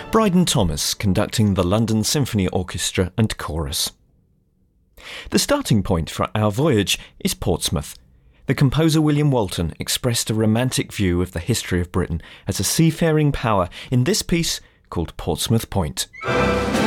Bryden Thomas conducting the London Symphony Orchestra and Chorus. The starting point for our voyage is Portsmouth. The composer William Walton expressed a romantic view of the history of Britain as a seafaring power in this piece called Portsmouth Point.